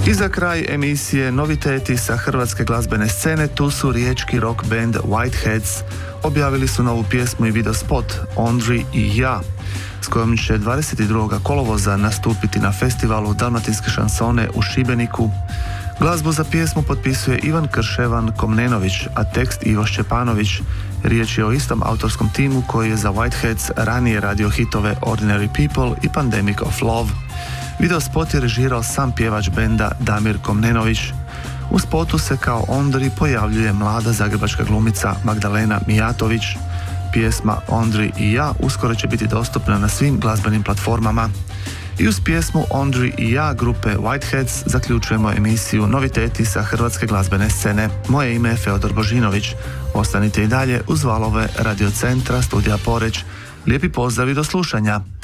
I za kraj emisije noviteti sa hrvatske glazbene scene, tu su riječki rock band Whiteheads. Objavili su novu pjesmu i video spot Ondri i ja, s kojom će 22. kolovoza nastupiti na festivalu Dalmatinske šansone u Šibeniku. Glazbu za pjesmu potpisuje Ivan Krševan Komnenović, a tekst Ivo Šćepanović. Riječ je o istom autorskom timu koji je za Whiteheads ranije radio hitove Ordinary People i Pandemic of Love. Video spot je režirao sam pjevač benda Damir Komnenović. U spotu se kao Ondri pojavljuje mlada zagrebačka glumica Magdalena Mijatović. Pjesma Ondri i ja uskoro će biti dostupna na svim glazbenim platformama. I uz pjesmu Ondri i ja grupe Whiteheads zaključujemo emisiju Noviteti sa hrvatske glazbene scene. Moje ime je Feodor Božinović. Ostanite i dalje uz valove Radio Centra Studija Poreč. Lijepi pozdrav i do slušanja.